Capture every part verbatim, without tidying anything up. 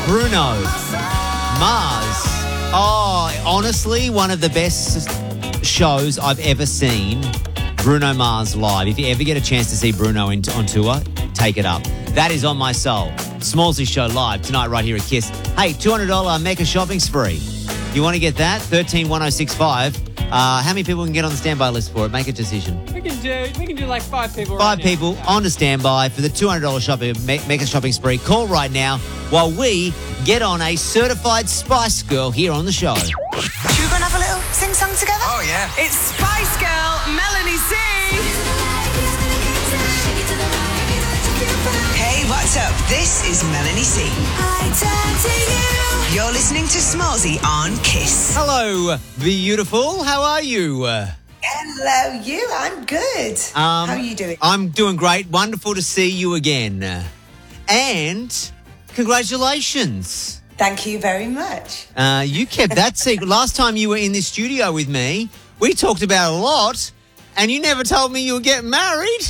Bruno Mars. Oh, honestly, one of the best shows I've ever seen. Bruno Mars live. If you ever get a chance to see Bruno in, on tour, take it up. That is On My Soul. Smallsy Show live tonight right here at Kiss. Hey, two hundred dollars Mecca shopping spree. You want to get that? thirteen one oh six five. Uh, how many people can get on the standby list for it? Make a decision. We can do we can do like five people Five right people now. on the standby for the two hundred dollars shopping Me- Mecca shopping spree. Call right now while we get on a certified Spice Girl here on the show. Should we go and have a little sing-song together? Oh, yeah. It's Spice Girl, Melanie C. Hey, what's up? This is Melanie C. I turn to you. You're listening to Smallsy on Kiss. Hello, beautiful. How are you? Hello, you. I'm good. Um, How are you doing? I'm doing great. Wonderful to see you again. And congratulations. Thank you very much. Uh, you kept that secret. Last time you were in this studio with me, we talked about a lot, and you never told me you were getting married.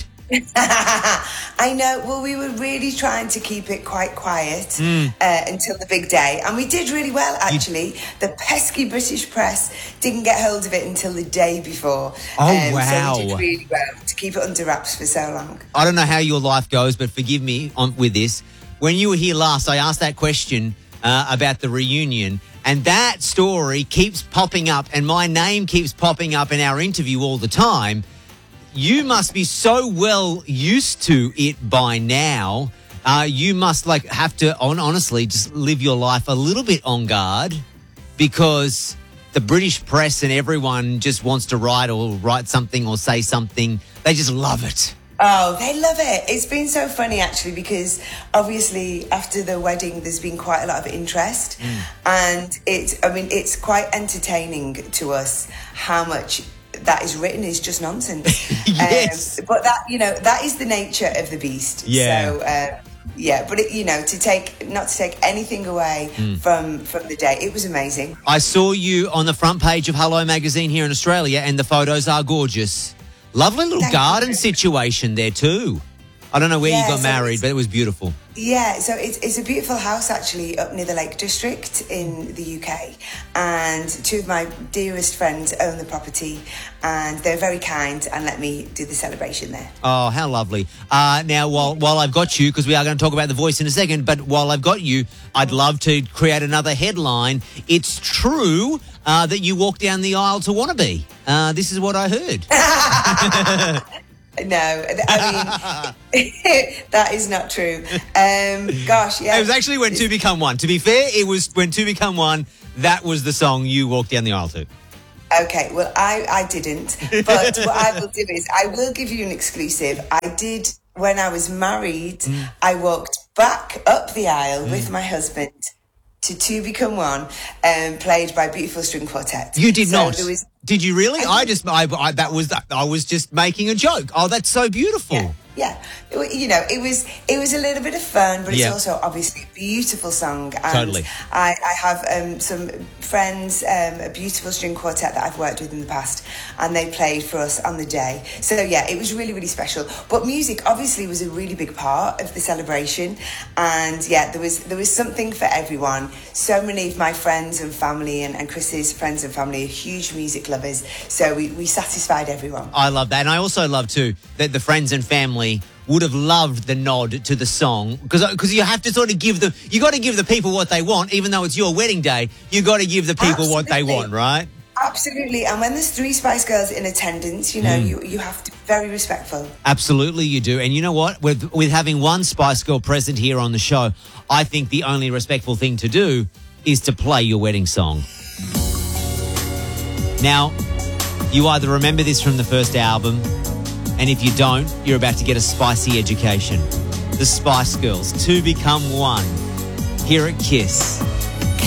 I know. Well, we were really trying to keep it quite quiet mm. uh, until the big day. And we did really well, actually. You... The pesky British press didn't get hold of it until the day before. Oh, um, wow. So we did really well to keep it under wraps for so long. I don't know how your life goes, but forgive me on, with this. When you were here last, I asked that question uh, about the reunion. And that story keeps popping up, and my name keeps popping up in our interview all the time. You must be so well used to it by now. Uh, you must like have to, on, honestly, just live your life a little bit on guard because the British press and everyone just wants to write or write something or say something. They just love it. Oh, they love it. It's been so funny, actually, because obviously after the wedding, there's been quite a lot of interest. Mm. And it's, I mean, it's quite entertaining to us how much that is written is just nonsense. Yes. Um, but that, you know, that is the nature of the beast. Yeah. So, uh, yeah, but, it, you know, to take, not to take anything away mm. from, from the day, it was amazing. I saw you on the front page of Hello Magazine here in Australia, and the photos are gorgeous. Lovely little Thank garden you. situation there too. I don't know where yeah, you got so married, but it was beautiful. Yeah, so it's, it's a beautiful house, actually, up near the Lake District in the U K. And two of my dearest friends own the property, and they're very kind and let me do the celebration there. Oh, how lovely. Uh, now, while while I've got you, because we are going to talk about The Voice in a second, but while I've got you, I'd love to create another headline. It's true uh, that you walked down the aisle to Wannabe. Uh, this is what I heard. No, I mean, that is not true. Um, gosh, yeah. It was actually When Two Become One. To be fair, it was When Two Become One. That was the song you walked down the aisle to. Okay, well, I, I didn't. But what I will do is I will give you an exclusive. I did, when I was married, mm. I walked back up the aisle mm. with my husband to Two Become One, um, played by Beautiful String Quartet. You did so not. There was, did you really? I, I just, I, I, that was, I was just making a joke. Oh, that's so beautiful. Yeah. Yeah, it, you know, it was it was a little bit of fun, but it's yeah. also obviously a beautiful song. And totally. I, I have um, some friends, um, a beautiful string quartet that I've worked with in the past, and they played for us on the day. So yeah, it was really, really special. But music obviously was a really big part of the celebration, and yeah, there was there was something for everyone. So many of my friends and family, and, and Chris's friends and family, are huge music lovers. So we, we satisfied everyone. I love that, and I also love too that the friends and family would have loved the nod to the song because because you have to sort of give the you got to give the people what they want, even though it's your wedding day. You got to give the people Absolutely. what they want, right? Absolutely. And when there's three Spice Girls in attendance, you know, mm. you you have to be very respectful. Absolutely, you do. And you know what? With with having one Spice Girl present here on the show, I think the only respectful thing to do is to play your wedding song. Now, you either remember this from the first album, and if you don't, you're about to get a spicy education. The Spice Girls, Two Become One, here at Kiss.